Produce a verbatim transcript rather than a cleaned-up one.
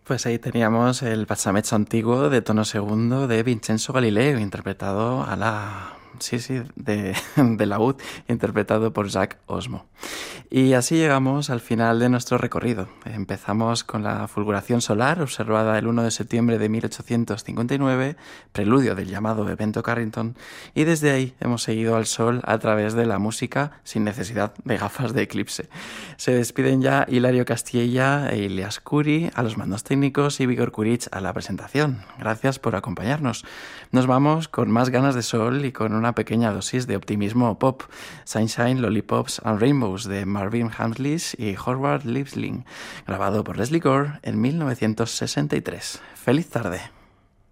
Pues ahí teníamos el Passamezzo antiguo de tono segundo de Vincenzo Galileo, interpretado a la... Sí, sí, de, de laúd, interpretado por Jacques Osmo. Y así llegamos al final de nuestro recorrido. Empezamos con la fulguración solar, observada el uno de septiembre de mil ochocientos cincuenta y nueve, preludio del llamado evento Carrington, y desde ahí hemos seguido al sol a través de la música sin necesidad de gafas de eclipse. Se despiden ya Hilario Castilla e Ilias Curi a los mandos técnicos y Vigor Curich a la presentación. Gracias por acompañarnos. Nos vamos con más ganas de sol y con una pequeña dosis de optimismo pop. Sunshine, Lollipops and Rainbows de Marvin Hamlisch y Howard Liebling, grabado por Leslie Gore en mil novecientos sesenta y tres. ¡Feliz tarde!